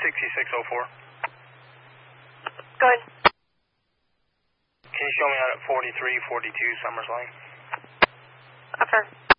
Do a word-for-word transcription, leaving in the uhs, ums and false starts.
sixty-six oh four. Good. Can you show me out at forty-three forty-two Summers Lane? Upper.